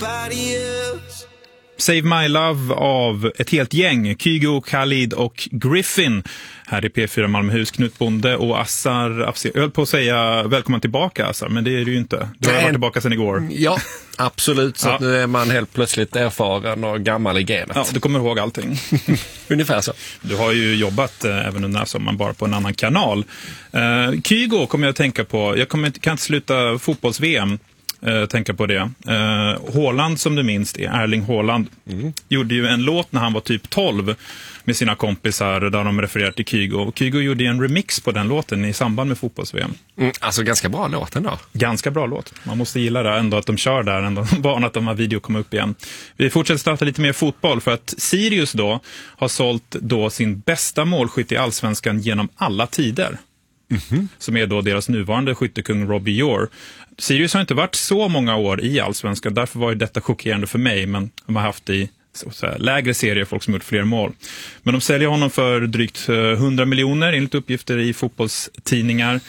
Save My Love av ett helt gäng, Kygo, Khalid och Griffin. Här i P4 Malmöhus, Knut Bonde och Assar. Jag höll på att säga välkommen tillbaka, Assar, men det är det ju inte. Du har varit tillbaka sedan igår. Ja, absolut. Så att nu är man helt plötsligt erfaren och gammal i genet. Ja, du kommer ihåg allting. Ungefär så. Du har ju jobbat även under sommaren bara på en annan kanal. Kygo kommer jag att tänka på. Jag kan inte sluta fotbolls-VM. Tänka på det. Haaland, som du minns, Erling Haaland gjorde ju en låt när han var typ 12 med sina kompisar där de refererar till Kygo. Kygo gjorde en remix på den låten i samband med fotbolls-VM. Alltså ganska bra låt ändå. Ganska bra låt. Man måste gilla det ändå att de kör där, ändå bara att de här video kommer upp igen. Vi fortsätter starta lite mer fotboll för att Sirius då har sålt då sin bästa målskytt i Allsvenskan genom alla tider. Som är då deras nuvarande skyttekung Robbie Orr. Sirius har inte varit så många år i Allsvenskan, därför var ju detta chockerande för mig, men de har haft i så här, lägre serier folk som gjort fler mål. Men de säljer honom för drygt 100 miljoner enligt uppgifter i fotbollstidningar.